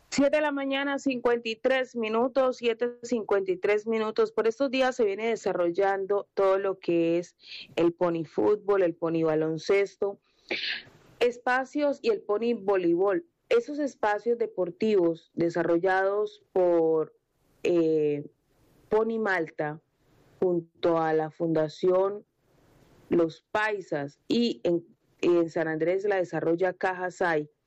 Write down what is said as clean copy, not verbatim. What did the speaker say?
7 de la mañana, 53 minutos, 7:53 minutos. Por estos días se viene desarrollando todo lo que es el pony fútbol, el pony baloncesto, espacios y el pony voleibol. Esos espacios deportivos desarrollados por Pony Malta junto a la Fundación Los Paisas y en San Andrés la desarrolla Cajasay,